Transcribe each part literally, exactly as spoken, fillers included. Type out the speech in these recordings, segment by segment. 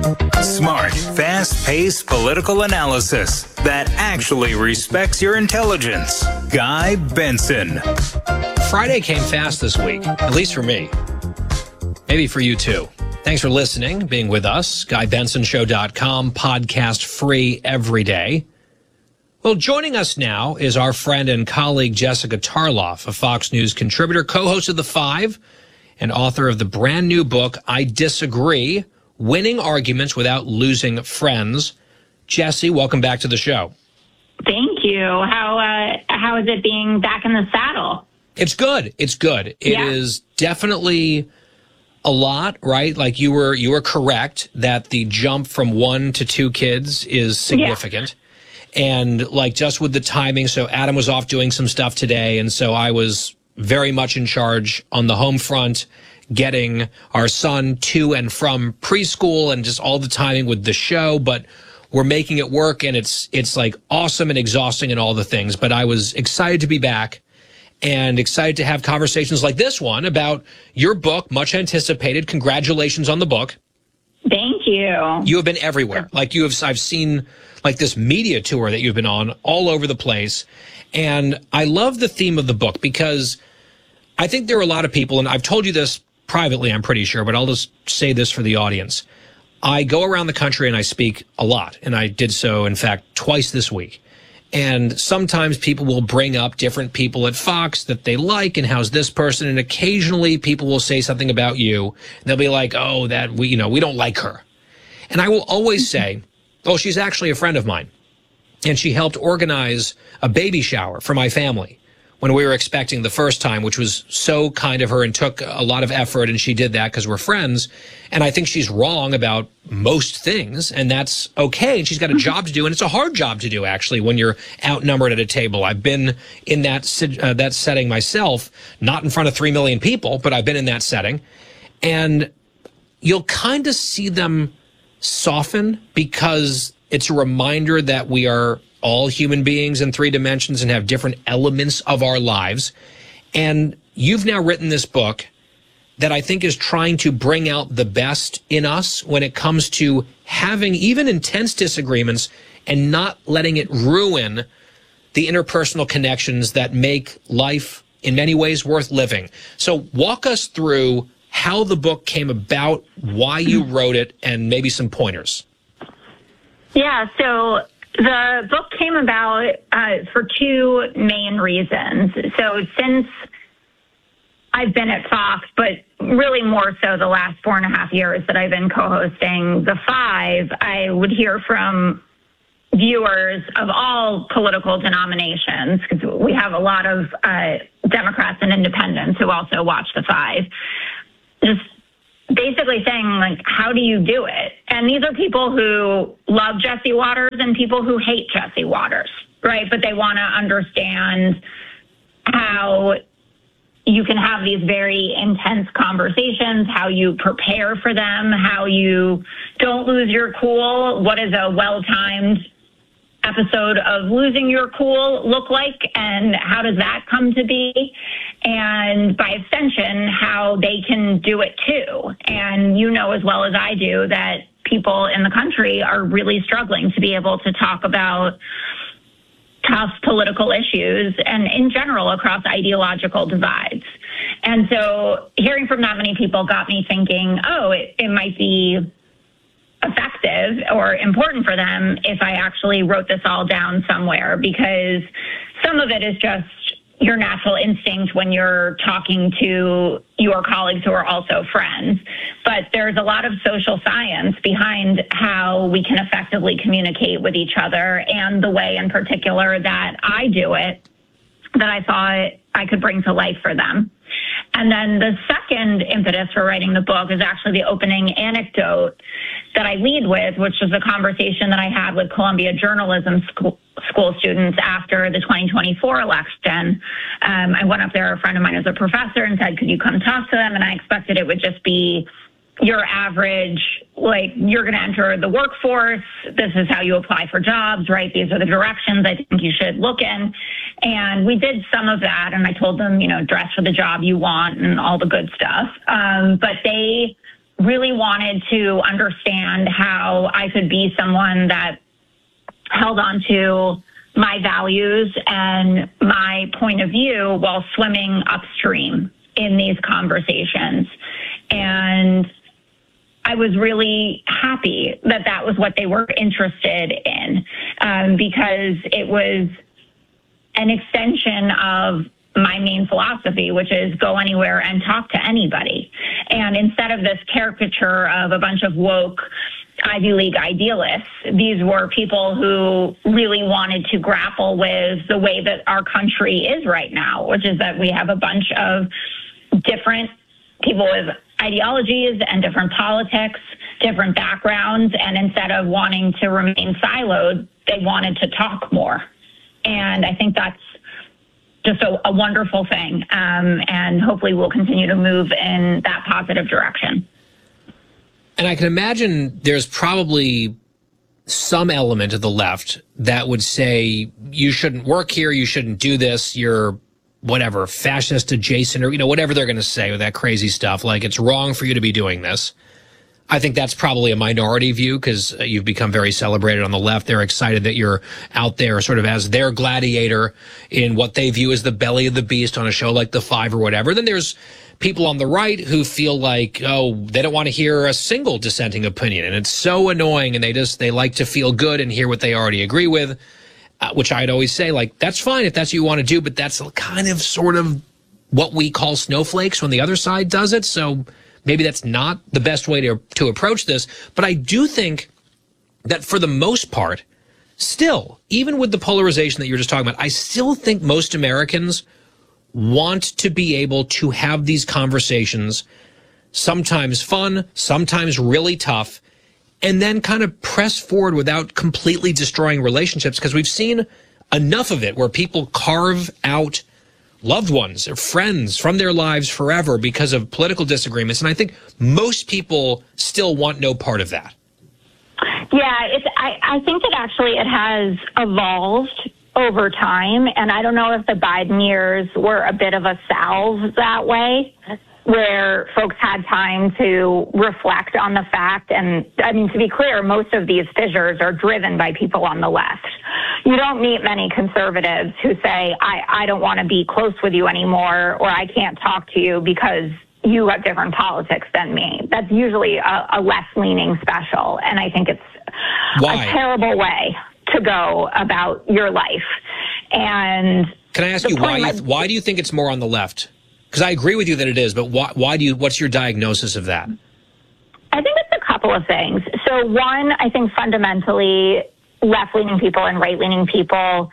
Smart, fast-paced political analysis that actually respects your intelligence. Guy Benson. Friday came fast this week, at least for me. Maybe for you too. Thanks for listening, being with us. Guy Benson Show dot com, podcast free every day. Well, joining us now is our friend and colleague Jessica Tarloff, a Fox News contributor, co-host of The Five, and author of the brand new book, I Disagree, Winning Arguments Without Losing Friends. Jessie, welcome back to the show. Thank you. How uh, how is it being back in the saddle? It's good. It's good. It yeah. is definitely a lot, right? Like you were you were correct that the jump from one to two kids is significant. Yeah. And like just with the timing, so Adam was off doing some stuff today, and so I was very much in charge on the home front, getting our son to and from preschool and just all the timing with the show. But we're making it work, and it's it's like awesome and exhausting and all the things. But I was excited to be back and excited to have conversations like this one about your book, much anticipated. Congratulations on the book. Thank you. You have been everywhere. Like you have, I've seen like this media tour that you've been on all over the place. And I love the theme of the book because I think there are a lot of people, and I've told you this privately, I'm pretty sure, but I'll just say this for the audience. I go around the country and I speak a lot, and I did so, in fact, twice this week. And sometimes people will bring up different people at Fox that they like, and how's this person, and occasionally people will say something about you, and they'll be like, oh, that we, you know, we don't like her. And I will always say, oh, she's actually a friend of mine, and she helped organize a baby shower for my family when we were expecting the first time, which was so kind of her and took a lot of effort, and she did that because we're friends. And I think she's wrong about most things, and that's okay. And she's got a job to do, and it's a hard job to do, actually, when you're outnumbered at a table. I've been in that uh, that setting myself, not in front of three million people, but I've been in that setting. And you'll kind of see them soften because it's a reminder that we are all human beings in three dimensions and have different elements of our lives. And you've now written this book that I think is trying to bring out the best in us when it comes to having even intense disagreements and not letting it ruin the interpersonal connections that make life in many ways worth living. So walk us through how the book came about, why you wrote it, and maybe some pointers. Yeah, so the book came about uh, for two main reasons. So since I've been at Fox, but really more so the last four and a half years that I've been co-hosting The Five, I would hear from viewers of all political denominations, because we have a lot of uh, Democrats and independents who also watch The Five, just basically saying, like, how do you do it? And these are people who love Jesse Watters and people who hate Jesse Watters, right? But they want to understand how you can have these very intense conversations, how you prepare for them, how you don't lose your cool, what is a well-timed episode of losing your cool look like, and how does that come to be? And by extension, how they can do it too. And you know as well as I do that people in the country are really struggling to be able to talk about tough political issues and in general across ideological divides. And so hearing from that many people got me thinking, oh, it, it might be effective or important for them if I actually wrote this all down somewhere, because some of it is just your natural instinct when you're talking to your colleagues who are also friends. But there's a lot of social science behind how we can effectively communicate with each other, and the way in particular that I do it that I thought I could bring to life for them. And then the second impetus for writing the book is actually the opening anecdote that I lead with, which was a conversation that I had with Columbia journalism school, school students after the twenty twenty-four election. Um, I went up there, a friend of mine is a professor, and said, could you come talk to them? And I expected it would just be your average, like, you're going to enter the workforce. This is how you apply for jobs, right? These are the directions I think you should look in. And we did some of that. And I told them, you know, dress for the job you want and all the good stuff. Um, but they really wanted to understand how I could be someone that held on to my values and my point of view while swimming upstream in these conversations. And I was really happy that that was what they were interested in, um, because it was an extension of my main philosophy, which is go anywhere and talk to anybody. And instead of this caricature of a bunch of woke Ivy League idealists, these were people who really wanted to grapple with the way that our country is right now, which is that we have a bunch of different people with ideologies and different politics, different backgrounds, and instead of wanting to remain siloed, they wanted to talk more. And I think that's just a, a wonderful thing, um, and hopefully we'll continue to move in that positive direction. And I can imagine there's probably some element of the left that would say, you shouldn't work here, you shouldn't do this, you're whatever, fascist adjacent, or, you know, whatever they're going to say with that crazy stuff, like it's wrong for you to be doing this. I think that's probably a minority view because you've become very celebrated on the left. They're excited that you're out there sort of as their gladiator in what they view as the belly of the beast on a show like The Five or whatever. Then there's people on the right who feel like, oh, they don't want to hear a single dissenting opinion. And it's so annoying. And they just, they like to feel good and hear what they already agree with, uh, which I'd always say, like, that's fine if that's what you want to do. But that's kind of sort of what we call snowflakes when the other side does it. So maybe that's not the best way to, to approach this. But I do think that for the most part, still, even with the polarization that you're just talking about, I still think most Americans want to be able to have these conversations, sometimes fun, sometimes really tough, and then kind of press forward without completely destroying relationships, because we've seen enough of it where people carve out loved ones or friends from their lives forever because of political disagreements. And I think most people still want no part of that. Yeah, it's, I, I think that actually it has evolved over time. And I don't know if the Biden years were a bit of a salve that way, where folks had time to reflect on the fact. And I mean, to be clear, most of these fissures are driven by people on the left. You don't meet many conservatives who say, I, I don't want to be close with you anymore, or I can't talk to you because you have different politics than me. That's usually a, a left-leaning special. And I think it's Why? a terrible way to go about your life. And can I ask you why? You, why do you think it's more on the left? Because I agree with you that it is, but why, why do you? What's your diagnosis of that? I think it's a couple of things. So one, I think fundamentally, left-leaning people and right-leaning people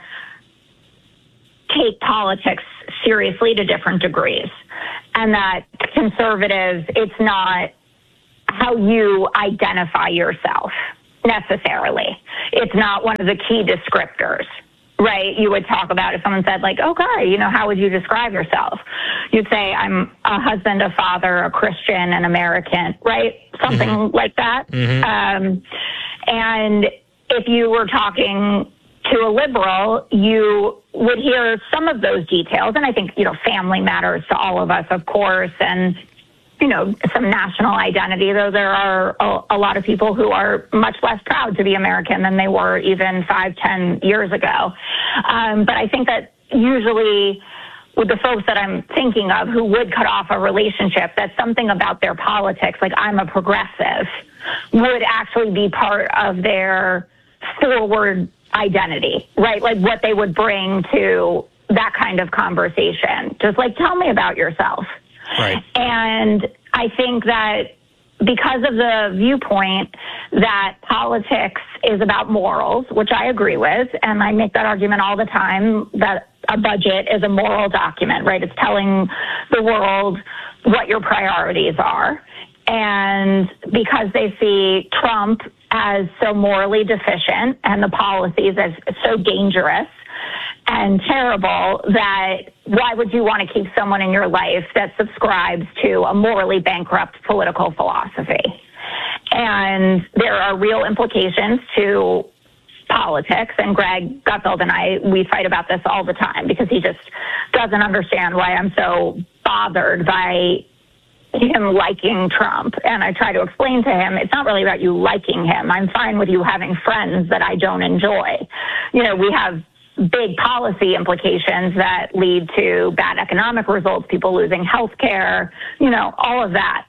take politics seriously to different degrees, and that conservatives, it's not how you identify yourself necessarily. It's not one of the key descriptors, right? You would talk about if someone said, like, okay, you know, how would you describe yourself? You'd say, I'm a husband, a father, a Christian, an American, right? Something mm-hmm. like that. Mm-hmm. Um, and if you were talking to a liberal, you would hear some of those details. And I think, you know, family matters to all of us, of course, and you know, some national identity, though there are a, a lot of people who are much less proud to be American than they were even five, ten years ago. Um, but I think that usually with the folks that I'm thinking of who would cut off a relationship, that something about their politics, like I'm a progressive, would actually be part of their forward identity, right? Like what they would bring to that kind of conversation. Just like, tell me about yourself. Right. And I think that because of the viewpoint that politics is about morals, which I agree with, and I make that argument all the time, that a budget is a moral document, right? It's telling the world what your priorities are. And because they see Trump as so morally deficient and the policies as so dangerous and terrible, that why would you want to keep someone in your life that subscribes to a morally bankrupt political philosophy? And there are real implications to politics, and Greg Gutfeld and I, we fight about this all the time because he just doesn't understand why I'm so bothered by him liking Trump. And I try to explain to him, it's not really about you liking him. I'm fine with you having friends that I don't enjoy. You know, we have big policy implications that lead to bad economic results, people losing health care, you know, all of that.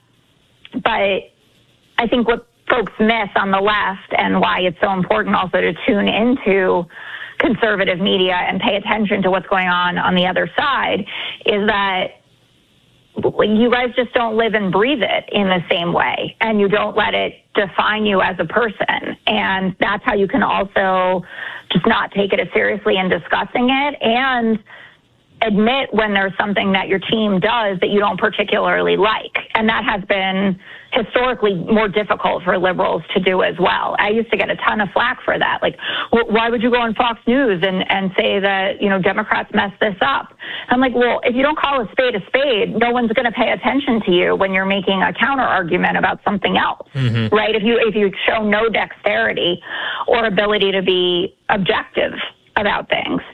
But I think what folks miss on the left, and why it's so important also to tune into conservative media and pay attention to what's going on on the other side, is that you guys just don't live and breathe it in the same way, and you don't let it define you as a person. And that's how you can also just not take it as seriously in discussing it, and admit when there's something that your team does that you don't particularly like. And that has been historically more difficult for liberals to do as well. I used to get a ton of flack for that. Like, well, why would you go on Fox News and, and say that, you know, Democrats messed this up? I'm like, well, if you don't call a spade a spade, no one's going to pay attention to you when you're making a counter argument about something else, mm-hmm. right? If you, if you show no dexterity or ability to be objective about things.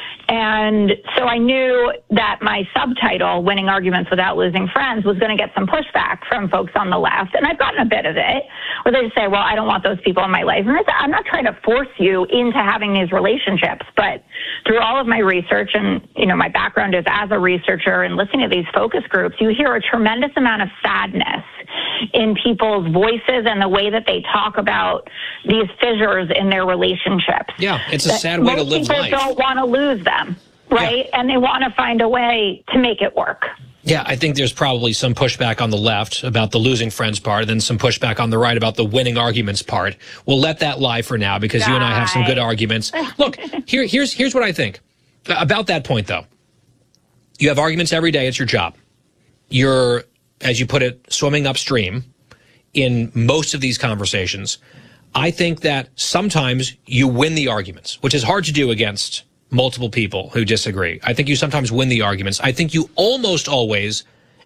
And so I knew that my subtitle, Winning Arguments Without Losing Friends, was going to get some pushback from folks on the left. And I've gotten a bit of it, where they just say, well, I don't want those people in my life. And I said, I'm not trying to force you into having these relationships. But through all of my research, and, you know, my background is as a researcher and listening to these focus groups, you hear a tremendous amount of sadness in people's voices and the way that they talk about these fissures in their relationships. Yeah, it's a sad way to live life. Most people don't want to lose them, right? Yeah. And they want to find a way to make it work. Yeah, I think there's probably some pushback on the left about the losing friends part, and then some pushback on the right about the winning arguments part. We'll let that lie for now, because right. you and I have some good arguments. Look, here, here's, here's what I think. About that point, though. You have arguments every day. It's your job. You're, as you put it, swimming upstream in most of these conversations. I think that sometimes you win the arguments, which is hard to do against multiple people who disagree. I think you sometimes win the arguments. I think you almost always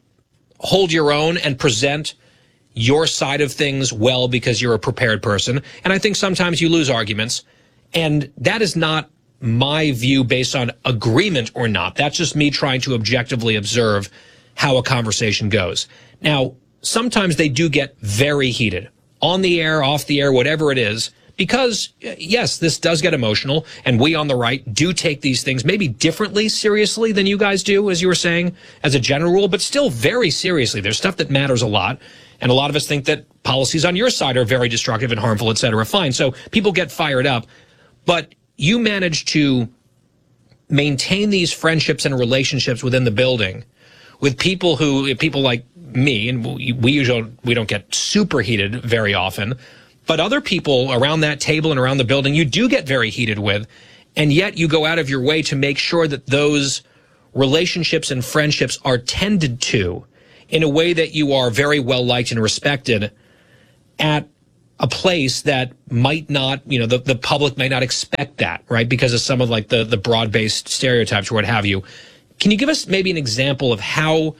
hold your own and present your side of things well, because you're a prepared person. And I think sometimes you lose arguments. And that is not my view based on agreement or not. That's just me trying to objectively observe how a conversation goes. Now, sometimes they do get very heated, on the air, off the air, whatever it is, because, yes, this does get emotional, and we on the right do take these things maybe differently seriously than you guys do, as you were saying, as a general rule, but still very seriously. There's stuff that matters a lot, and a lot of us think that policies on your side are very destructive and harmful, et cetera. Fine, so people get fired up, but you manage to maintain these friendships and relationships within the building with people who, people like me, and we, we usually we don't get super heated very often, but other people around that table and around the building you do get very heated with, and yet you go out of your way to make sure that those relationships and friendships are tended to in a way that you are very well liked and respected at a place that might not, you know, the, the public might not expect that, right? Because of some of like the, the broad-based stereotypes or what have you. Can you give us maybe an example of how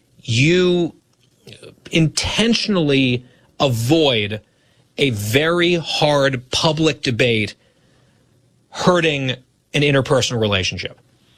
you intentionally avoid a very hard public debate hurting an interpersonal relationship?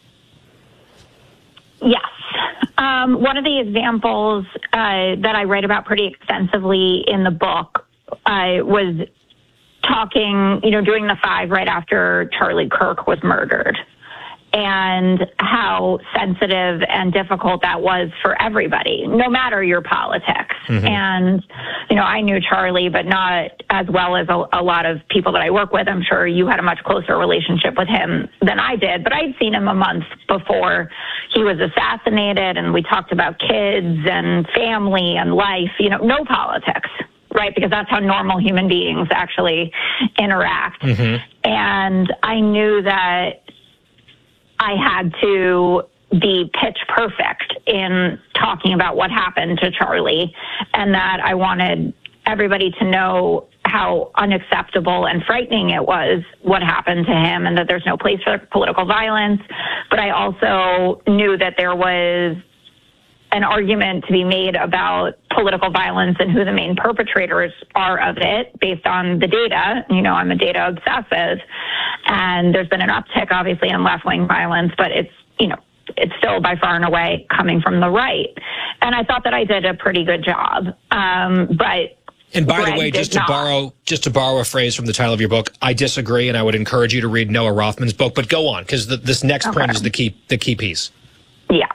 Yes. Um, one of the examples uh, that I write about pretty extensively in the book uh, was talking, you know, doing the five right after Charlie Kirk was murdered, and how sensitive and difficult that was for everybody, no matter your politics. Mm-hmm. And, you know, I knew Charlie, but not as well as a, a lot of people that I work with. I'm sure you had a much closer relationship with him than I did, but I'd seen him a month before he was assassinated, and we talked about kids and family and life, you know, no politics, right? Because that's how normal human beings actually interact. Mm-hmm. And I knew that I had to be pitch perfect in talking about what happened to Charlie, and that I wanted everybody to know how unacceptable and frightening it was what happened to him, and that there's no place for political violence. But I also knew that there was an argument to be made about political violence and who the main perpetrators are of it based on the data. You know, I'm a data obsessive, and there's been an uptick, obviously, in left-wing violence, but it's, you know, it's still by far and away coming from the right. And I thought that I did a pretty good job. Um, but And by Greg the way, just to not. borrow just to borrow a phrase from the title of your book, I disagree, and I would encourage you to read Noah Rothman's book. But go on, because this next Okay. point is the key the key piece. Yeah.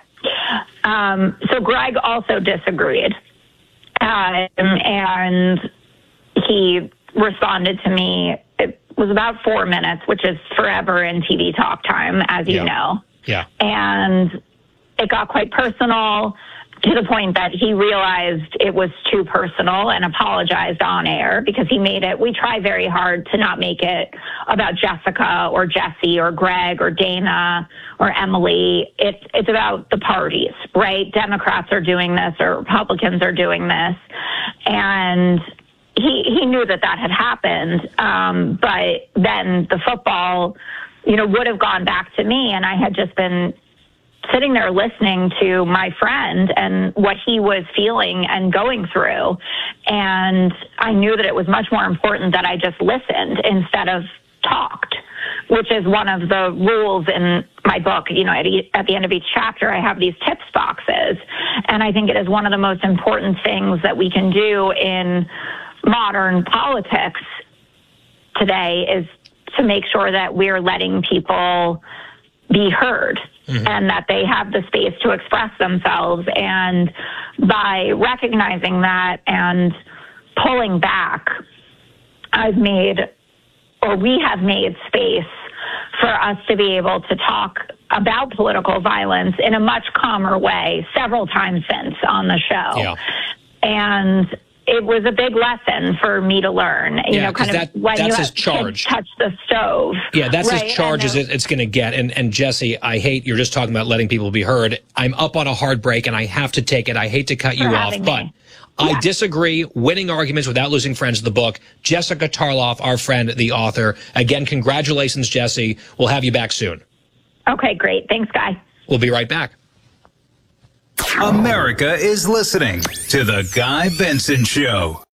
Um, so Greg also disagreed. Um, and he responded to me. It was about four minutes, which is forever in T V talk time, as you Yeah. know. Yeah. And it got quite personal, to the point that he realized it was too personal and apologized on air, because he made it, we try very hard to not make it about Jessica or Jesse or Greg or Dana or Emily. It's, it's about the parties, right? Democrats are doing this or Republicans are doing this. And he, he knew that that had happened. Um, but then the football, you know, would have gone back to me, and I had just been sitting there listening to my friend and what he was feeling and going through. And I knew that it was much more important that I just listened instead of talked, which is one of the rules in my book. You know, at, e- at the end of each chapter, I have these tips boxes. And I think it is one of the most important things that we can do in modern politics today, is to make sure that we're letting people be heard. Mm-hmm. And that they have the space to express themselves. And by recognizing that and pulling back, I've made, or we have made space for us to be able to talk about political violence in a much calmer way several times since on the show. Yeah. And it was a big lesson for me to learn. You Yeah, know, kind of that, when that's you his have charge. kids touch the stove. Yeah, that's right? his charge as it, it's going to get. And, and Jesse, I hate, you're just talking about letting people be heard. I'm up on a hard break, and I have to take it. I hate to cut you For off, having but me. I Yeah. disagree. Winning Arguments Without Losing Friends, the book. Jessica Tarloff, our friend, the author. Again, congratulations, Jesse. We'll have you back soon. Okay, great. Thanks, Guy. We'll be right back. America is listening to The Guy Benson Show.